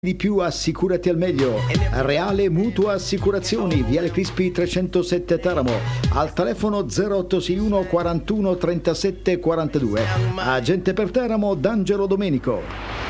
di più, assicurati al meglio. Reale Mutua Assicurazioni, Viale Crispi 307 Teramo, al telefono 0861 41 37 42. Agente per Teramo D'Angelo Domenico.